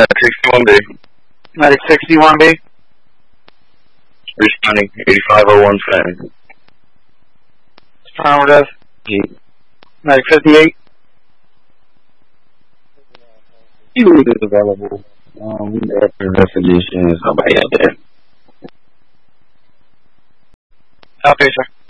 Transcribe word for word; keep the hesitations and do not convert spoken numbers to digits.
Medic sixty-one B. Medic sixty-one B. Responding, eighty-five oh one Fenton. Affirmative. Medic fifty-eight. Either is available. Um, after investigation, is nobody out there. Okay, sir.